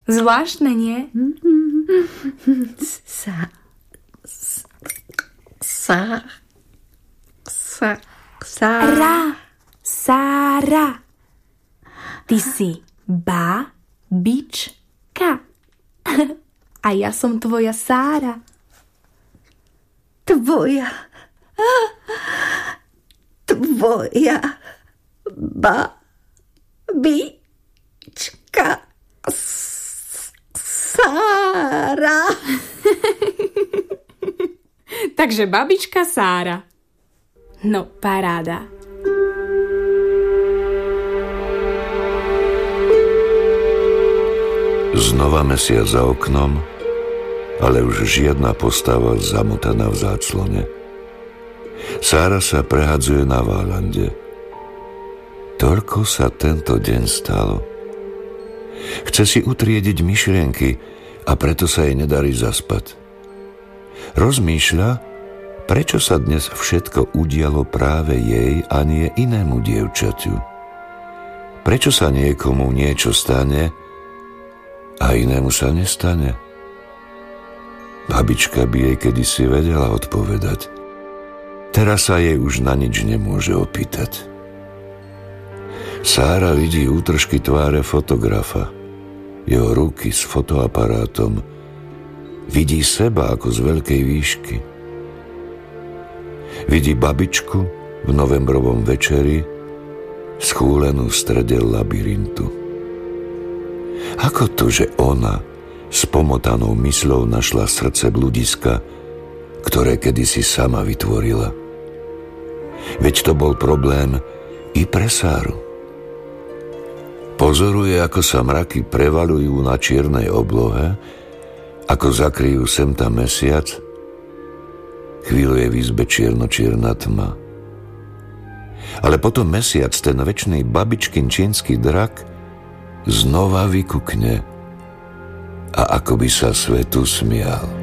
Zvláštne, nie? Sára. Ty si babička. A ja som tvoja Sára. Tvoja babička Sára. Takže babička Sára. No, paráda. Znova mesiac za oknom, ale už žiadna postava zamotaná v záclone. Sára sa prehadzuje na válande. Toľko sa tento deň stalo. Chce si utriediť myšlienky a preto sa jej nedarí zaspať. Rozmýšľa, prečo sa dnes všetko udialo práve jej a nie inému dievčaťu. Prečo sa niekomu niečo stane a inému sa nestane? Babička by jej kedysi vedela odpovedať. Teraz sa jej už na nič nemôže opýtať. Sára vidí útržky tváre fotografa, jeho ruky s fotoaparátom. Vidí seba ako z veľkej výšky. Vidí babičku v novembrovom večeri schúlenú v strede labyrintu. Ako to, že ona s pomotanou mysľou našla srdce bludiska, ktoré kedysi sama vytvorila? Veď to bol problém i pre Sáru. Pozoruje, ako sa mraky prevalujú na čiernej oblohe, ako zakryjú sem tam mesiac. Chvíľu je v izbe čierno-čierna tma. Ale potom mesiac, ten večný babičkin čínsky drak, znova vykukne a ako by sa svetu smial.